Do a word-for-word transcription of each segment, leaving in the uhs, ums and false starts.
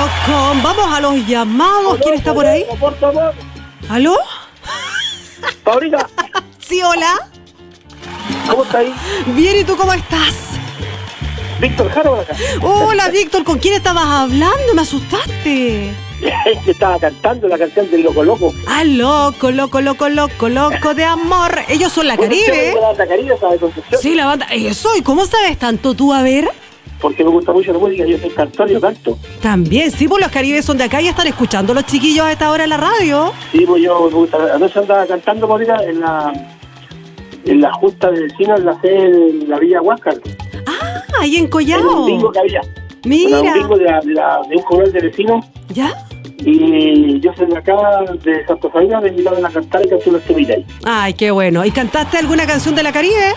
con... Vamos a los llamados. ¿Quién está por ahí? Por favor. ¿Aló? Paulita. Sí, hola. ¿Cómo está ahí? Bien, ¿y tú cómo estás? Víctor Jara por acá. Hola, Víctor, ¿con quién estabas hablando? Me asustaste. Que estaba cantando la canción del Loco Loco. Ah, loco, loco, loco, loco, loco de amor. Ellos son la Caribe. La banda Caribe, ¿sabes? Concepción. Sí, la banda. Eso, ¿y cómo sabes tanto tú? A ver. Porque me gusta mucho la música, yo soy cantor, yo canto. También, sí, pues los Caribes son de acá y están escuchando los chiquillos a esta hora en la radio. Sí, pues yo me gusta. Anoche andaba cantando, Paulita, en la, en la junta de vecinos, en la sede de la Villa Huáscar. Ah, ahí en En Collao. un bingo que había. Mira. Un bingo de, la, de, la, de un comunal de vecinos. ¿Ya? Y yo soy de acá, de Santa Sabina, me invitaron a cantar y canciones que miráis. Ay, qué bueno. ¿Y cantaste alguna canción de la Caribe?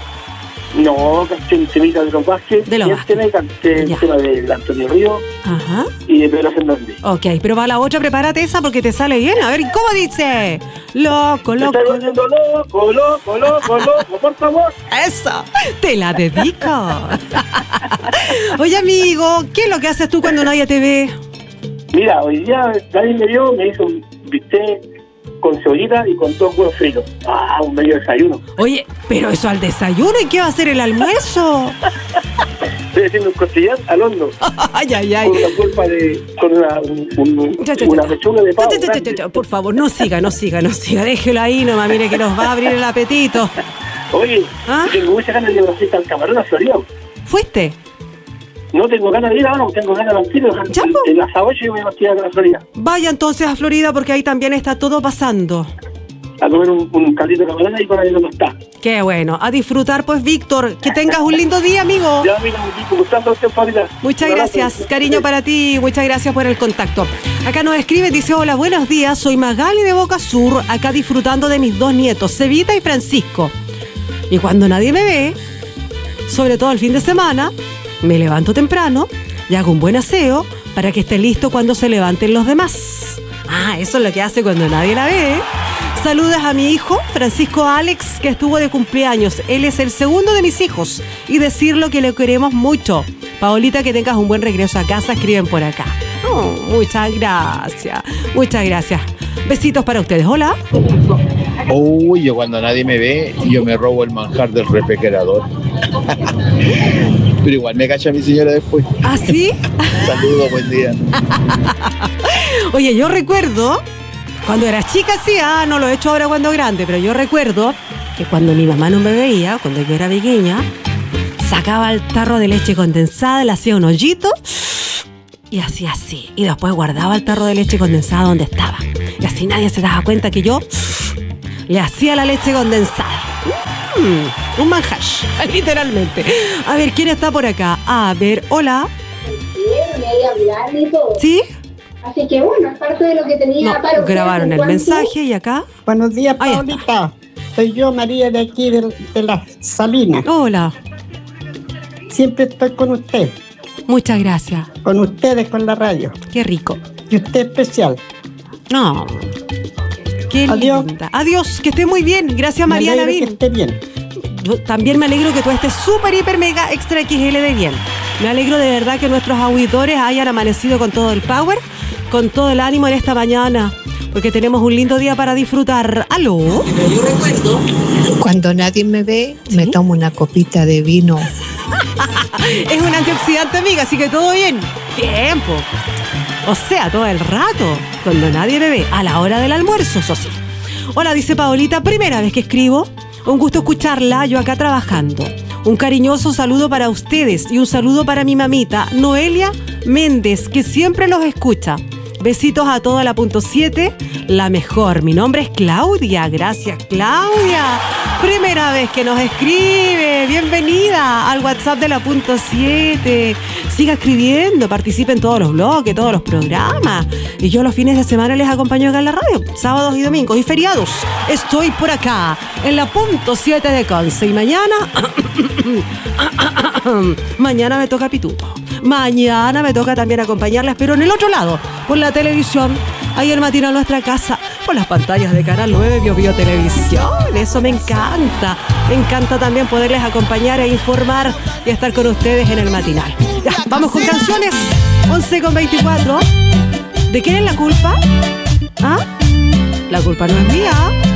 No, canté un temita de los Vázquez. De los y Vázquez. este me canté Ya. el tema de Antonio Río Ajá. y de Pedro Fernández. Ok, pero para la otra prepárate esa porque te sale bien. A ver, ¿cómo dice? Loco, Me loco. estoy volviendo loco, loco, loco, loco, por favor. Eso, te la dedico. Oye, amigo, ¿qué es lo que haces tú cuando nadie te ve? Mira, hoy día nadie me vio, me hizo un bistec con cebollita y con dos huevos fritos. Ah, un medio desayuno. Oye, pero eso al desayuno, ¿y qué va a ser el almuerzo? Estoy haciendo un costillar al horno. Ay, ay, ay. Con una culpa de... con una, un, un, Ya, ya, una ya. pechuga de pavo. Ya, ya, ya, ya, grande. ya, por favor, no siga, no siga, no siga. Déjelo ahí nomás, mire que nos va a abrir el apetito. Oye, ¿Ah? tengo muchas ganas de ir a la fiesta al Camarón a Florida. ¿Fuiste? No tengo ganas de ir ahora, tengo ganas de partir. Ya, En, po. en las ocho yo voy a partir a la Florida. Vaya entonces a Florida porque ahí también está todo pasando. A comer un, un caldito de camarón y con ahí no está. Qué bueno. A disfrutar pues, Víctor. Que tengas un lindo día, amigo. Ya, mira, un tipo gustando a usted, Paulita. Muchas Un abrazo. gracias, cariño para ti, muchas gracias por el contacto. Acá nos escribe, dice, hola, buenos días, soy Magali de Boca Sur, acá disfrutando de mis dos nietos, Cevita y Francisco. Y cuando nadie me ve, sobre todo el fin de semana, me levanto temprano y hago un buen aseo para que esté listo cuando se levanten los demás. Ah, eso es lo que hace cuando nadie la ve. Saludos a mi hijo, Francisco Alex, que estuvo de cumpleaños. Él es el segundo de mis hijos. Y decirlo que le queremos mucho. Paolita, que tengas un buen regreso a casa, escriben por acá. Oh, muchas gracias, muchas gracias. Besitos para ustedes. Hola. Uy, yo cuando nadie me ve, yo me robo el manjar del refrigerador. Pero igual me cacha mi señora después. ¿Ah, sí? Saludos, buen día. Oye, yo recuerdo, cuando era chica, sí, ah, no lo he hecho ahora cuando grande, pero yo recuerdo que cuando mi mamá no me veía, cuando yo era pequeña, sacaba el tarro de leche condensada, le hacía un hoyito y hacía así. Y después guardaba el tarro de leche condensada donde estaba. Y así nadie se daba cuenta que yo le hacía la leche condensada. Mm, un manjar, literalmente. A ver, ¿quién está por acá? A ver, hola. Bien, y hablar y todo. ¿Sí? Así que bueno, es parte de lo que tenía No, para ustedes grabaron en el cuanto- mensaje y acá. Buenos días, Ahí está. Paulita. Soy yo, María, de aquí, de, de las Salinas. Hola, Siempre estoy con usted, muchas gracias. con ustedes, con la radio. Qué rico. Y usted especial. No. Qué Adiós. linda. Adiós, que esté muy bien. Gracias, Me Mariana alegro que Bin. esté bien. Yo también me alegro que tú estés súper, hiper, mega, extra X L de bien. Me alegro de verdad que nuestros auditores hayan amanecido con todo el power, con todo el ánimo en esta mañana, porque tenemos un lindo día para disfrutar. ¿Aló? Yo recuerdo. Cuando nadie me ve, me tomo una copita de vino. Es un antioxidante, amiga, así que todo bien. Tiempo. O sea, todo el rato, cuando nadie me ve, a la hora del almuerzo, eso sí. Hola, dice Paolita, primera vez que escribo. Un gusto escucharla, yo acá trabajando. Un cariñoso saludo para ustedes y un saludo para mi mamita, Noelia Méndez, que siempre los escucha. Besitos a toda la punto siete, la mejor. Mi nombre es Claudia. Gracias, Claudia. Primera vez que nos escribe. Bienvenida al WhatsApp de la punto siete. Siga escribiendo, participe en todos los bloques, todos los programas. Y yo los fines de semana les acompaño acá en la radio, sábados y domingos y feriados. Estoy por acá, en la punto siete de Conce. Y mañana... mañana me toca Pituto. Mañana me toca también acompañarlas, pero en el otro lado, por la televisión. Ahí el matinal Nuestra Casa, por las pantallas de Canal nueve, Bio Bio Televisión. Eso me encanta. Me encanta también poderles acompañar e informar y estar con ustedes en el matinal. Ya, vamos con canciones. once con veinticuatro. ¿De quién es la culpa? ¿Ah? La culpa no es mía.